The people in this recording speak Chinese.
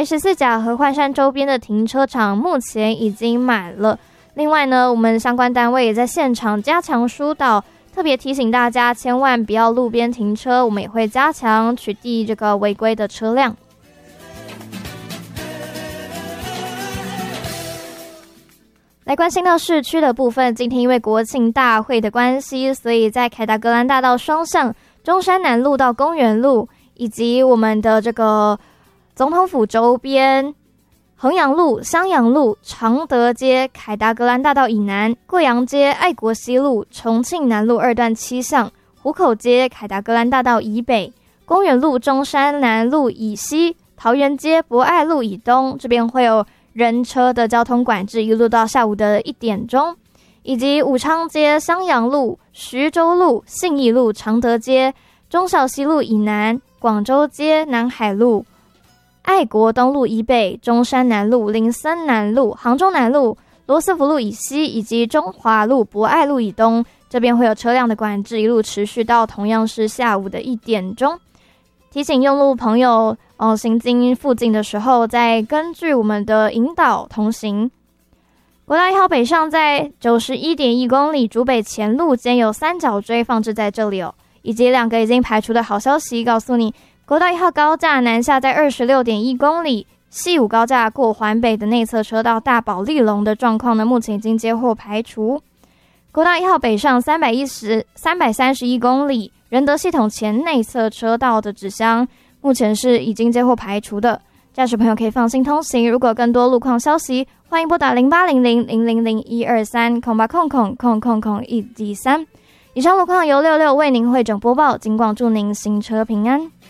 台14甲和换山周边的停车场目前已经满了。另外呢，我们相关单位也在现场加强疏导，特别提醒大家千万不要路边停车，我们也会加强取缔这个违规的车辆。来关心到市区的部分，今天因为国庆大会的关系，所以在凯达格兰大道双向、中山南路到公园路，以及我们的这个总统府周边、衡阳路、襄阳路、常德街、凯达格兰大道以南、贵阳街、爱国西路、重庆南路2段7巷、湖口街、凯达格兰大道以北、公园路、中山南路以西、桃园街、博爱路以东，这边会有人车的交通管制，一路到下午的1点钟，以及武昌街、襄阳路、徐州路、信义路、常德街、忠孝西路以南、广州街、南海路、爱国东路以北、中山南路、林森南路、杭州南路、罗斯福路以西，以及中华路、博爱路以东，这边会有车辆的管制，一路持续到同样是下午的1点钟。提醒用路朋友行经附近的时候，再根据我们的引导同行。国道1号北上在 91.1 公里竹北前路间有3角锥放置在这里以及2个已经排除的好消息告诉你，国道1号高架南下在 26.1 公里，西武高架过环北的内侧车道大保利龙的状况呢，目前已经接获排除。国道1号北上331公里，仁德系统前内侧车道的指向目前是已经接获排除的，驾驶朋友可以放心通行。如果更多路况消息，欢迎拨打0800-000-123-0800-123。以上路况由66为您汇整播报，尽管祝您行车平安。